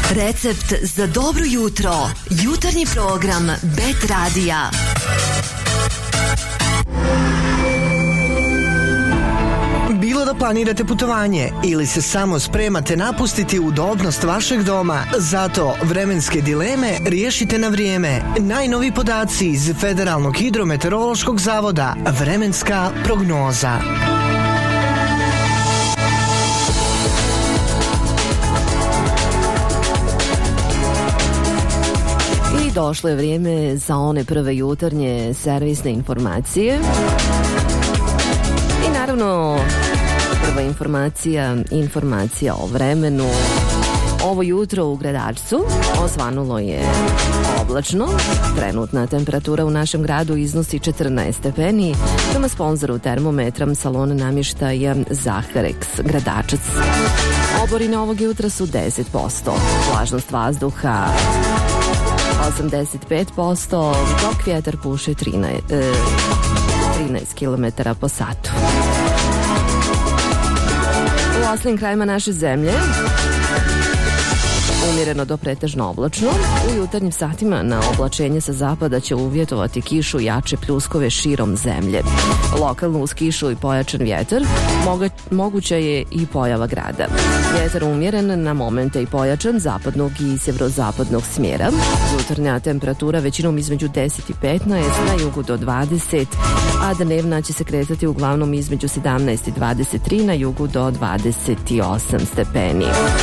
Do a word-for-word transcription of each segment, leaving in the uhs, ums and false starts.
Recept za dobro jutro. Jutarnji program Bet Radija. Bilo da planirate putovanje ili se samo spremate napustiti udobnost vašeg doma, zato vremenske dileme riješite na vrijeme. Najnovi podaci iz Federalnog hidrometeorološkog zavoda. Vremenska prognoza. I došlo je vrijeme za one prve jutarnje servisne informacije. I naravno, prva informacija, informacija o vremenu. Ovo jutro u Gradačcu osvanulo je oblačno. Trenutna temperatura u našem gradu iznosi četrnaest stepeni. Prema sponzoru termometram salona namještaja Zaharex Gradačac. Oborine ovog jutra su deset posto. Vlažnost vazduha osamdeset pet posto, dok vjetar puše trinaest kilometara po satu. U ostalim krajima naše zemlje umjereno do pretežno oblačno. U jutarnjim satima na oblačenje sa zapada će uvjetovati kišu, jače pljuskove širom zemlje. Lokalno uz kišu i pojačan vjetar moga, moguća je i pojava grada. Vjetar umjeren, na momente i pojačan, zapadnog i sjeverozapadnog smjera. Jutarnja temperatura većinom između deset i petnaest, na jugu do dvadeset, a dnevna će se kretati uglavnom između sedamnaest i dvadeset tri, na jugu do dvadeset osam stepeni.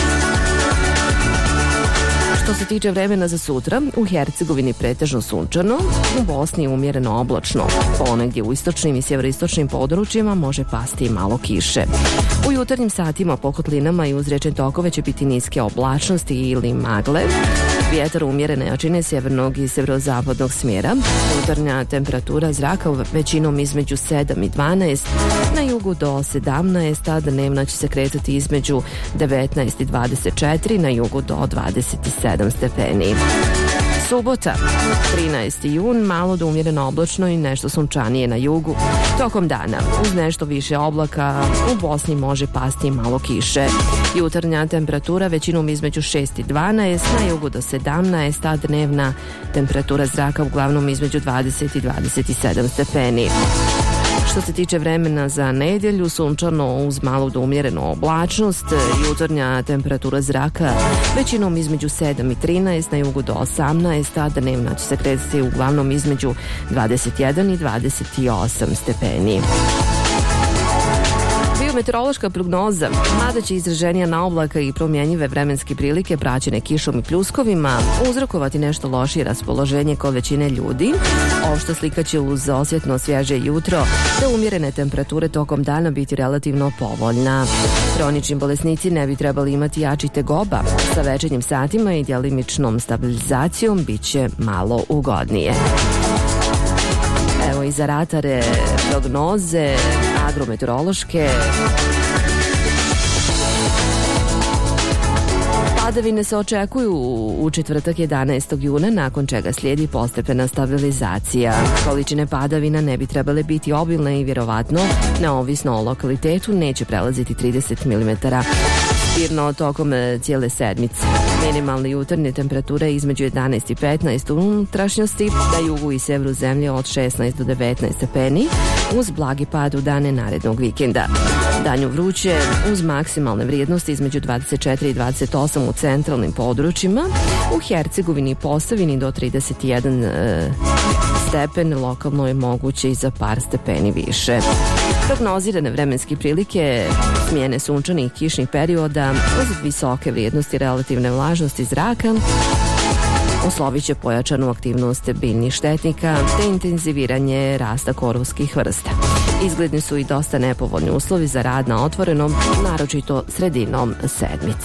Što se tiče vremena za sutra, u Hercegovini pretežno sunčano, u Bosni umjereno oblačno. Ponegdje u istočnim i sjeveroistočnim područjima može pasti i malo kiše. U jutarnjim satima po kotlinama i uz riječne tokove će biti niske oblačnosti ili magle. Vjetar umjerene jačine sjevernog i sjeverozapadnog smjera. Jutarnja temperatura zraka većinom između sedam i dvanaest, na jugu do sedamnaest, a dnevna će se kretati između devetnaest i dvadeset četiri, na jugu do dvadeset sedam stepeni. Subota, trinaesti jun, malo do umjereno oblačno i nešto sunčanije na jugu. Tokom dana, uz nešto više oblaka, u Bosni može pasti malo kiše. Jutarnja temperatura većinom između šest i dvanaest, na jugu do sedamnaest, a dnevna temperatura zraka uglavnom između dvadeset i dvadeset sedam stepeni. Što se tiče vremena za nedjelju, sunčano uz malo do umjerenu oblačnost, jutarnja temperatura zraka većinom između sedam i trinaest, na jugu do osamnaest, a dnevna će se kretati uglavnom između dvadeset jedan i dvadeset osam stepeni. Meteorološka prognoza, mada će izraženija na oblaka i promjenjive vremenske prilike praćene kišom i pljuskovima uzrokovati nešto lošije raspoloženje kod većine ljudi. Opšta slika će uz osjetno svježe jutro te umjerene temperature tokom dana biti relativno povoljna. Kronični bolesnici ne bi trebali imati jači tegoba. Sa večernjim satima i djelimičnom stabilizacijom bit će malo ugodnije. Evo i za ratare prognoze agrometeorološke. Padavine se očekuju u četvrtak jedanaestog juna, nakon čega slijedi postepena stabilizacija. Količine padavina ne bi trebale biti obilne i vjerovatno, neovisno o lokalitetu, neće prelaziti trideset milimetara. Spirno tokom cijele sedmice. Minimalne jutarnje temperature između jedanaest i petnaest u unutrašnjosti, na jugu i severu zemlje od šesnaest do devetnaest stepeni, uz blagi pad u dane narednog vikenda. Danju vruće uz maksimalne vrijednosti između dvadeset četiri i dvadeset osam u centralnim područjima, u Hercegovini i Posavini do trideset jedan e, stepen, lokalno je moguće i za par stepeni više. Prognozirane vremenske prilike, smjene sunčanih i kišnih perioda uz visoke vrijednosti relativne vlažnosti zraka uslovit će pojačanu aktivnost biljnih štetnika te intenziviranje rasta korovskih vrsta. Izgledni su i dosta nepovoljni uslovi za rad na otvorenom, naročito sredinom sedmice.